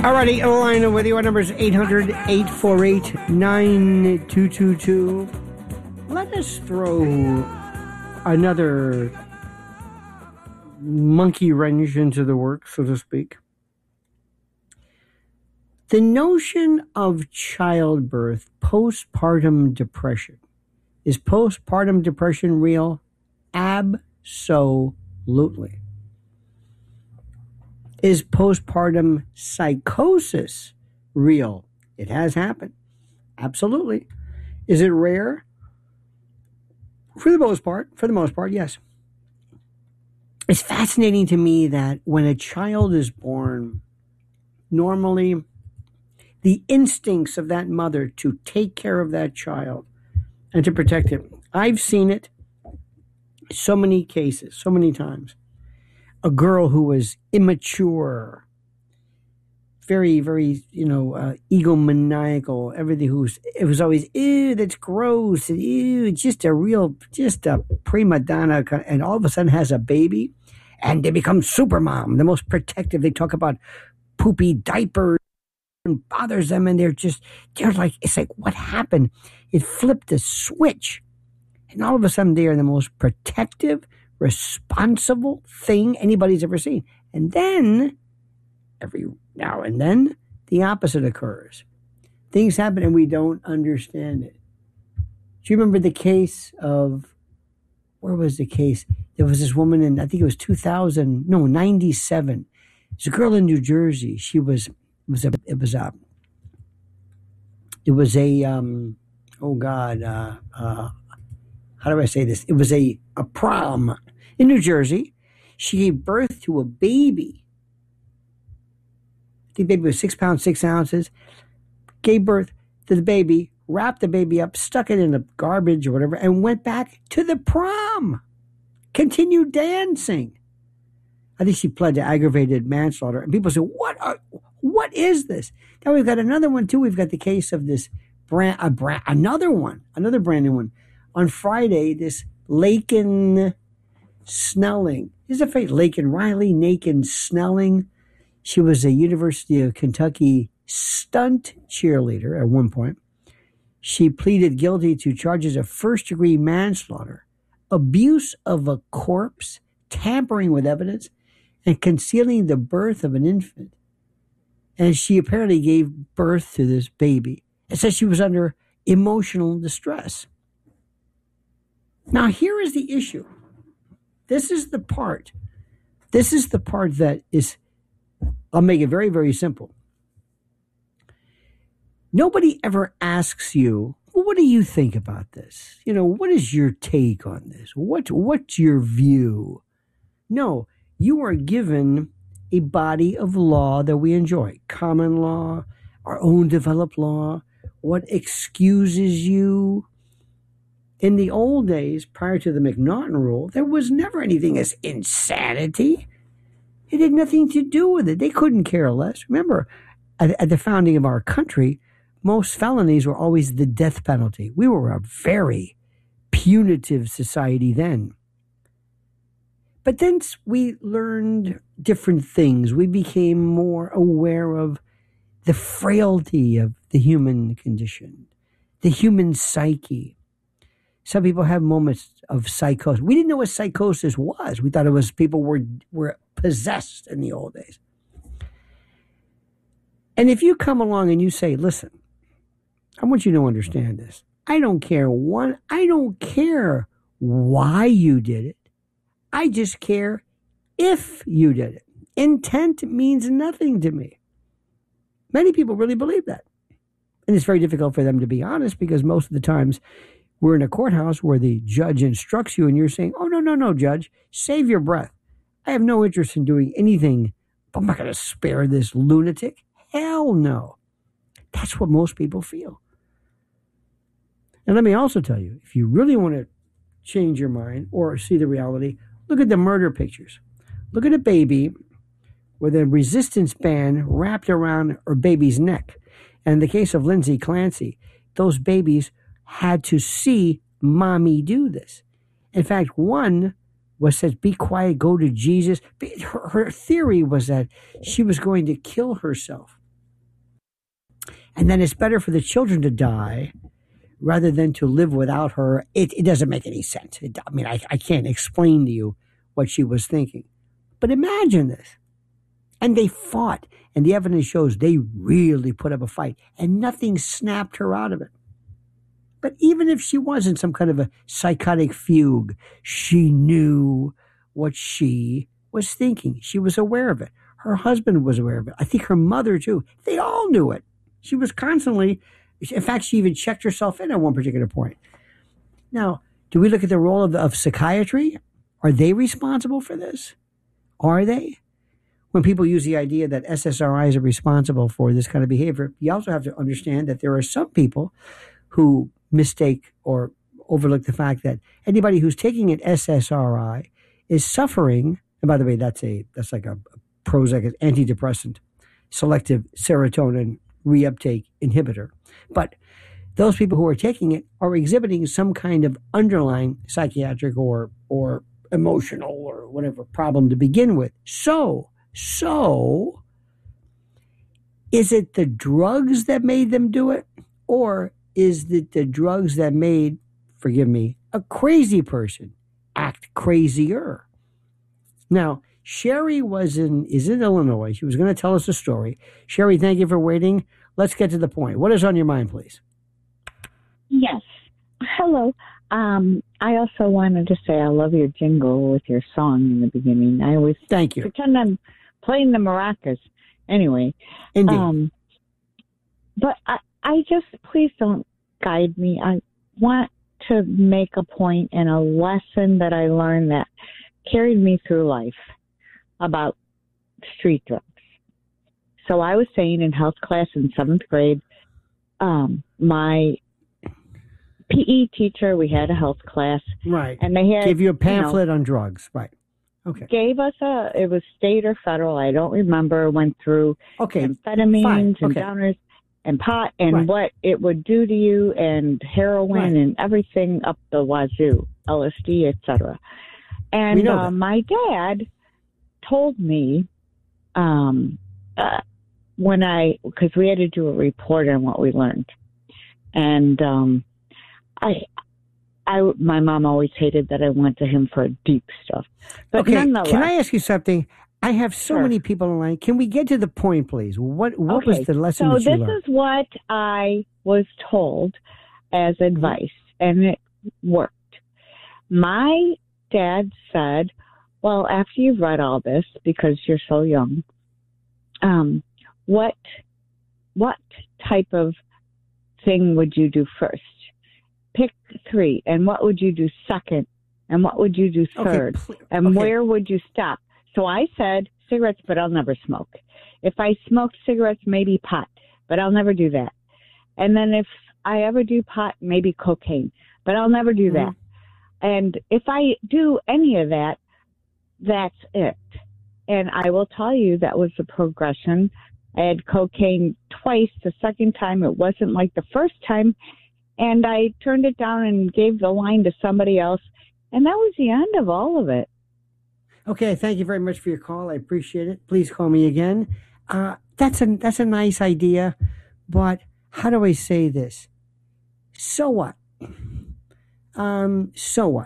Alrighty, line with you. Our number is 800-848-9222. Let us throw another monkey wrench into the works, so to speak. The notion of childbirth, postpartum depression. Is postpartum depression real? Absolutely. Is postpartum psychosis real? It has happened. Absolutely. Is it rare? For the most part, yes. It's fascinating to me that when a child is born, normally the instincts of that mother to take care of that child and to protect him. I've seen it so many cases, so many times. A girl who was immature, very, very, egomaniacal, everything it was always, ew, that's gross, ew, just a prima donna, and all of a sudden has a baby, and they become super mom, the most protective. They talk about poopy diapers and bothers them, and they're like, it's like, what happened? It flipped a switch, and all of a sudden they are the most protective, responsible thing anybody's ever seen. And then, every now and then, the opposite occurs. Things happen and we don't understand it. Do you remember the case of, where was the case? There was this woman in, I think it was 97. There's a girl in New Jersey. How do I say this? It was a prom in New Jersey. She gave birth to a baby. I think the baby was 6 pounds, 6 ounces. Gave birth to the baby, wrapped the baby up, stuck it in the garbage or whatever, and went back to the prom. Continued dancing. I think she pled to aggravated manslaughter. And people say, what is this? Now we've got another one too. We've got the case of this another brand new one. On Friday, this Laken Snelling. Is it fake? Laken Riley, Laken Snelling. She was a University of Kentucky stunt cheerleader at one point. She pleaded guilty to charges of first-degree manslaughter, abuse of a corpse, tampering with evidence, and concealing the birth of an infant. And she apparently gave birth to this baby. It says she was under emotional distress. Now, here is the issue. This is the part that is, I'll make it very, very simple. Nobody ever asks you, well, what do you think about this? What is your take on this? What's your view? No, you are given a body of law that we enjoy. Common law, our own developed law, what excuses you. In the old days, prior to the McNaughton rule, there was never anything as insanity. It had nothing to do with it. They couldn't care less. Remember, at the founding of our country, most felonies were always the death penalty. We were a very punitive society then. But then we learned different things. We became more aware of the frailty of the human condition, the human psyche. Some people have moments of psychosis. We didn't know what psychosis was. We thought it was people were possessed in the old days. And if you come along and you say, listen, I want you to understand this. I don't care why you did it. I just care if you did it. Intent means nothing to me. Many people really believe that. And it's very difficult for them to be honest because most of the times we're in a courthouse where the judge instructs you and you're saying, oh, no, judge, save your breath. I have no interest in doing anything. I'm not going to spare this lunatic. Hell no. That's what most people feel. And let me also tell you, if you really want to change your mind or see the reality, look at the murder pictures. Look at a baby with a resistance band wrapped around her baby's neck. And in the case of Lindsay Clancy, those babies had to see mommy do this. In fact, one said, be quiet, go to Jesus. Her theory was that she was going to kill herself. and then it's better for the children to die rather than to live without her. It doesn't make any sense. I can't explain to you what she was thinking. But imagine this. And they fought, and the evidence shows they really put up a fight, and nothing snapped her out of it. But even if she was in some kind of a psychotic fugue, she knew what she was thinking. She was aware of it. Her husband was aware of it. I think her mother, too. They all knew it. She was constantly, in fact, she even checked herself in at one particular point. Now, do we look at the role of psychiatry? Are they responsible for this? Are they? When people use the idea that SSRIs are responsible for this kind of behavior, you also have to understand that there are some people who mistake or overlook the fact that anybody who's taking an SSRI is suffering. And by the way, that's like a Prozac, an antidepressant, selective serotonin reuptake inhibitor. But those people who are taking it are exhibiting some kind of underlying psychiatric or emotional or whatever problem to begin with. So is it the drugs that made them do it? Or is it the drugs that made, forgive me, a crazy person act crazier? Now, Sherry is in Illinois. She was going to tell us a story. Sherry, thank you for waiting. Let's get to the point. What is on your mind, please? Yes. Hello. I also wanted to say I love your jingle with your song in the beginning. I always thank you. Pretend I'm playing the maracas. Anyway. Indeed. But I just, please don't guide me. I want to make a point and a lesson that I learned that carried me through life about street drugs. So I was saying in health class in 7th grade, my PE teacher, we had a health class. Right. And they had... Gave you a pamphlet on drugs. Right. Okay. Gave us it was state or federal, I don't remember, went through amphetamines and downers and pot and what it would do to you and heroin and everything up the wazoo, LSD, etc. And my dad told me because we had to do a report on what we learned. And my mom always hated that I went to him for deep stuff. But nonetheless, can I ask you something? I have so many people in line. Can we get to the point, please? What was the lesson that you learned? So this is what I was told as advice, and it worked. My dad said, well, after you've read all this, because you're so young, what type of thing would you do first? Pick 3. And what would you do second? And what would you do third? And where would you stop? So I said cigarettes, but I'll never smoke. If I smoked cigarettes, maybe pot, but I'll never do that. And then if I ever do pot, maybe cocaine, but I'll never do that. And if I do any of that, that's it. And I will tell you that was the progression. I had cocaine twice. The second time, it wasn't like the first time. And I turned it down and gave the line to somebody else. And that was the end of all of it. Okay, thank you very much for your call. I appreciate it. Please call me again. That's a nice idea, but how do I say this? So what? So what?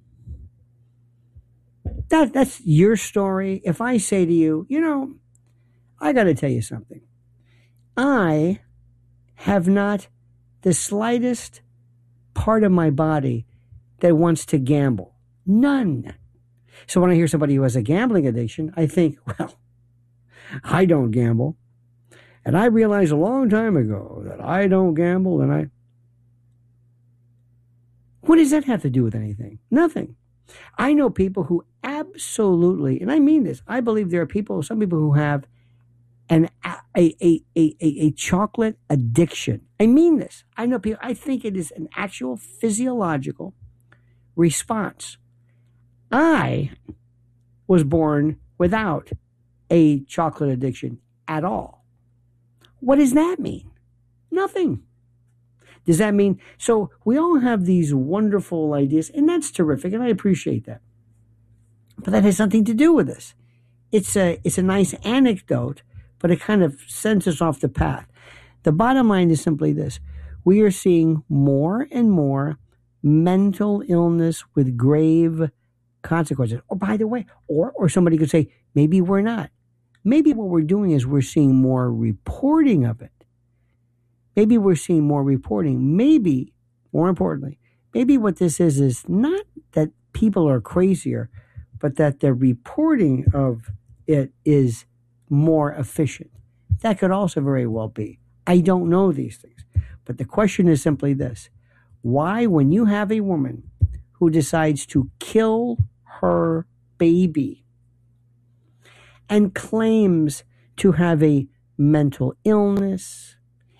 That's your story. If I say to you, I got to tell you something. I have not the slightest part of my body that wants to gamble. None. So when I hear somebody who has a gambling addiction, I think, well, I don't gamble. And I realized a long time ago that I don't gamble, and what does that have to do with anything? Nothing. I know people who absolutely, and I mean this, I believe there are some people who have a chocolate addiction. I mean this. I know people, I think it is an actual physiological response. I was born without a chocolate addiction at all. What does that mean? Nothing. Does that mean, so we all have these wonderful ideas, and that's terrific, and I appreciate that. But that has nothing to do with this. It's a nice anecdote, but it kind of sends us off the path. The bottom line is simply this. We are seeing more and more mental illness with grave consequences. Or by the way, or somebody could say, maybe we're not. Maybe what we're doing is we're seeing more reporting of it. Maybe we're seeing more reporting. Maybe, more importantly, maybe what this is not that people are crazier, but that the reporting of it is more efficient. That could also very well be. I don't know these things. But the question is simply this. Why, when you have a woman who decides to kill her baby and claims to have a mental illness,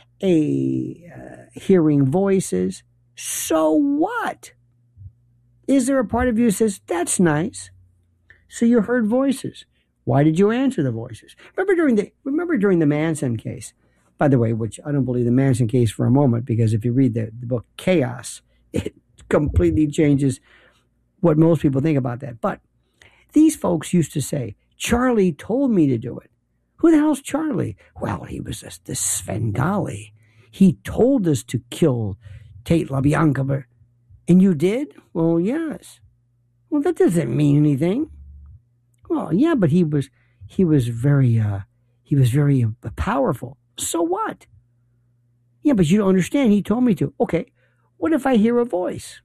hearing voices, so what? Is there a part of you that says, that's nice? So you heard voices. Why did you answer the voices? Remember during the Manson case, by the way, which I don't believe the Manson case for a moment, because if you read the book Chaos, it completely changes what most people think about that. But these folks used to say, Charlie told me to do it. Who the hell's Charlie? Well, he was this Svengali. He told us to kill Tate LaBianca. And you did? Well, yes. Well, that doesn't mean anything. Well, yeah, but he was very powerful. So what? Yeah, but you don't understand. He told me to. Okay, what if I hear a voice?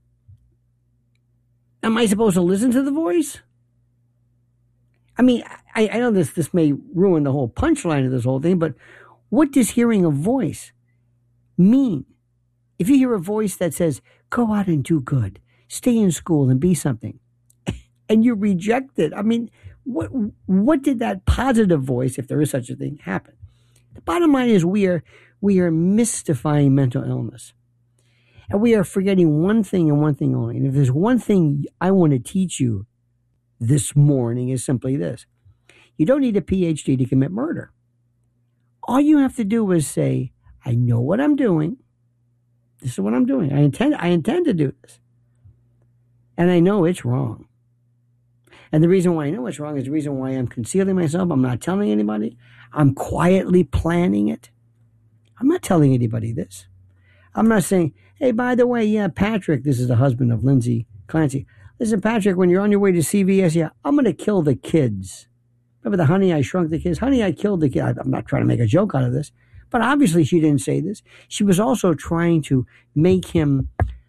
Am I supposed to listen to the voice? I mean, I know this may ruin the whole punchline of this whole thing, but what does hearing a voice mean? If you hear a voice that says, go out and do good, stay in school and be something, and you reject it, I mean, what did that positive voice, if there is such a thing, happen? The bottom line is we are mystifying mental illness. And we are forgetting one thing and one thing only. And if there's one thing I want to teach you this morning is simply this. You don't need a PhD to commit murder. All you have to do is say, I know what I'm doing. This is what I'm doing. I intend to do this. And I know it's wrong. And the reason why I know it's wrong is the reason why I'm concealing myself. I'm not telling anybody. I'm quietly planning it. I'm not telling anybody this. I'm not saying, hey, by the way, yeah, Patrick, this is the husband of Lindsay Clancy. Listen, Patrick, when you're on your way to CVS, yeah, I'm going to kill the kids. Remember the Honey, I Shrunk the Kids? Honey, I Killed the Kid. I'm not trying to make a joke out of this. But obviously she didn't say this. She was also trying to make him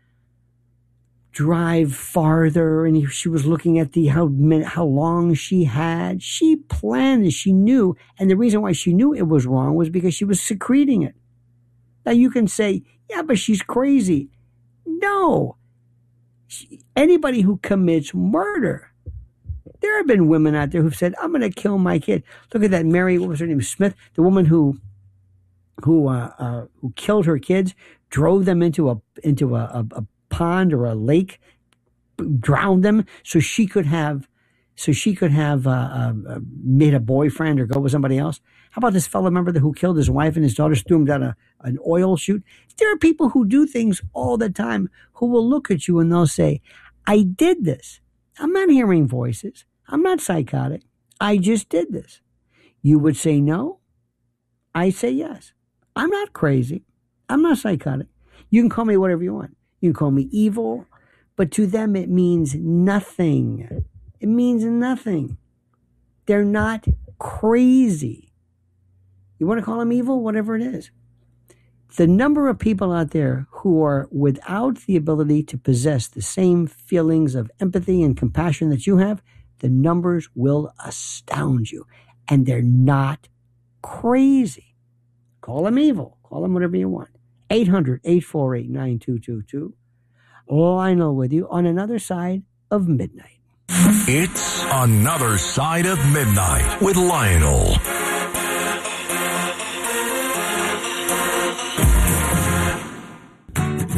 drive farther, and she was looking at how long she had. She planned it. She knew, and the reason why she knew it was wrong was because she was secreting it. Now you can say, yeah, but she's crazy. No. Anybody who commits murder, there have been women out there who've said, I'm going to kill my kid. Look at that Mary, what was her name, Smith, the woman who killed her kids, drove them into a pond or a lake, drowned them so she could have made a boyfriend or go with somebody else. How about this fellow, remember, who killed his wife and his daughter, threw him down an oil chute? There are people who do things all the time who will look at you and they'll say, I did this. I'm not hearing voices. I'm not psychotic. I just did this. You would say no. I say yes. I'm not crazy. I'm not psychotic. You can call me whatever you want. You can call me evil, but to them it means nothing. It means nothing. They're not crazy. You want to call them evil? Whatever it is. The number of people out there who are without the ability to possess the same feelings of empathy and compassion that you have, the numbers will astound you. And they're not crazy. Call them evil. Call them whatever you want. 800-848-9222. Lionel with you on Another Side of Midnight. It's Another Side of Midnight with Lionel.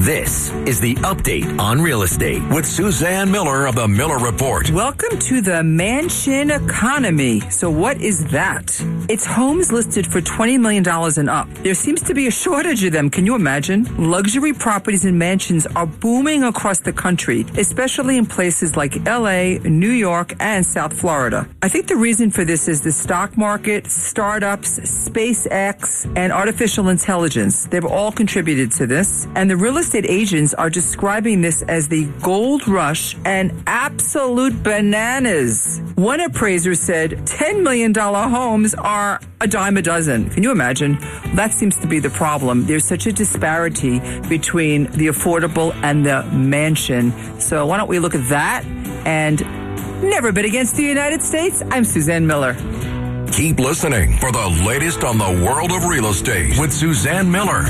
This is the Update on Real Estate with Suzanne Miller of the Miller Report. Welcome to the mansion economy. So what is that? It's homes listed for $20 million and up. There seems to be a shortage of them. Can you imagine? Luxury properties and mansions are booming across the country, especially in places like LA, New York, and South Florida. I think the reason for this is the stock market, startups, SpaceX, and artificial intelligence. They've all contributed to this. And the real estate agents are describing this as the gold rush and absolute bananas. One appraiser said $10 million homes are a dime a dozen. Can you imagine? That seems to be the problem. There's such a disparity between the affordable and the mansion. So why don't we look at that and never bid against the United States? I'm Suzanne Miller. Keep listening for the latest on the world of real estate with Suzanne Miller.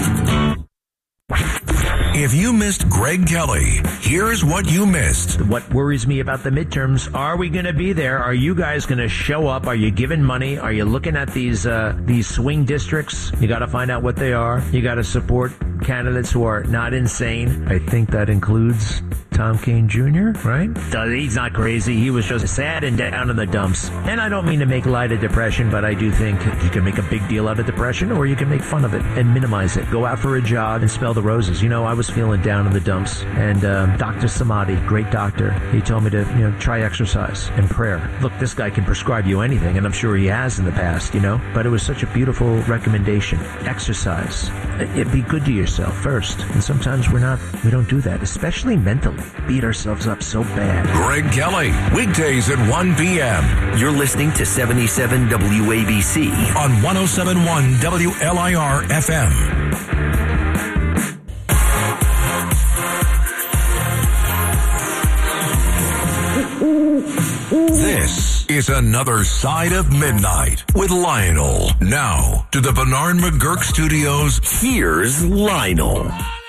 If you missed Greg Kelly, here's what you missed. What worries me about the midterms, are we going to be there? Are you guys going to show up? Are you giving money? Are you looking at these swing districts? You got to find out what they are. You got to support candidates who are not insane. I think that includes Tom Kean Jr., right? He's not crazy. He was just sad and down in the dumps. And I don't mean to make light of depression, but I do think you can make a big deal out of depression, or you can make fun of it and minimize it. Go out for a jog and smell the roses. You know, I was feeling down in the dumps, and Dr. Samadhi, great doctor, he told me to, try exercise and prayer. Look, this guy can prescribe you anything, and I'm sure he has in the past, but it was such a beautiful recommendation. Exercise. Be good to yourself first. And sometimes we don't do that, especially mentally. Beat ourselves up so bad. Greg Kelly, weekdays at 1 p.m. You're listening to 77 WABC on 107.1 WLIR FM. This is Another Side of Midnight with Lionel. Now, to the Bernard McGurk Studios, here's Lionel.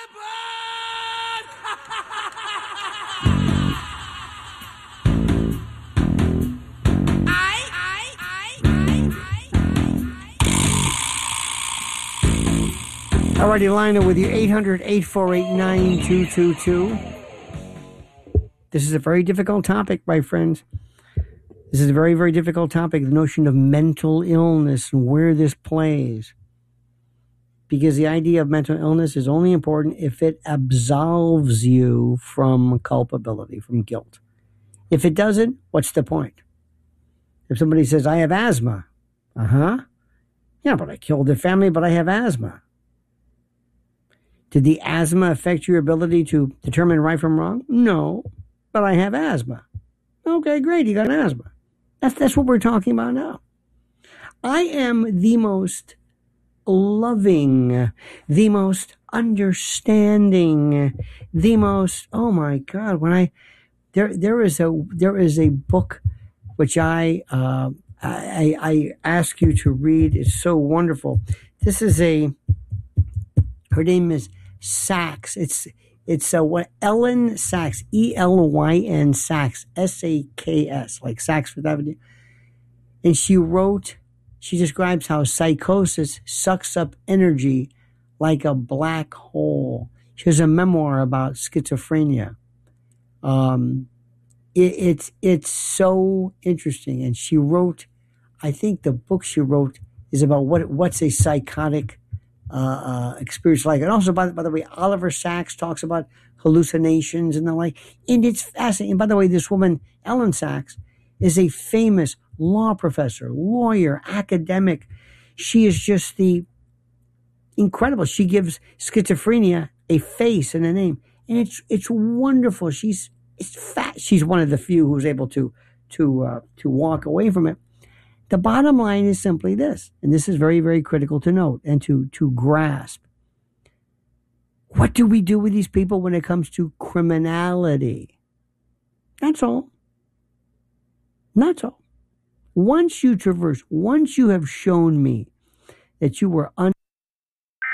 Alrighty, Lionel with you, 800-848-9222. This is a very difficult topic, my friends. This is a very, very difficult topic, the notion of mental illness and where this plays. Because the idea of mental illness is only important if it absolves you from culpability, from guilt. If it doesn't, what's the point? If somebody says, I have asthma. Yeah, but I killed their family, but I have asthma. Did the asthma affect your ability to determine right from wrong? No, but I have asthma. Okay, great, you got asthma. That's what we're talking about now. I am the most loving, the most understanding, the most, oh my God, when there is a book which I ask you to read. It's so wonderful. This is her name is Sachs. It's Ellen Sachs, Elyn Sachs, Saks, like Saks Fifth Avenue. And she describes how psychosis sucks up energy like a black hole. She has a memoir about schizophrenia. It's so interesting. And she wrote, I think the book she wrote is about what's a psychotic experience like. And also, by the way, Oliver Sacks talks about hallucinations and the like. And it's fascinating. And by the way, this woman, Ellen Sachs, is a famous law professor, lawyer, academic. She is just the incredible. She gives schizophrenia a face and a name. And it's wonderful. She's one of the few who's able to walk away from it. The bottom line is simply this, and this is very, very critical to note and to grasp. What do we do with these people when it comes to criminality? That's all. That's all. Once you have shown me that you were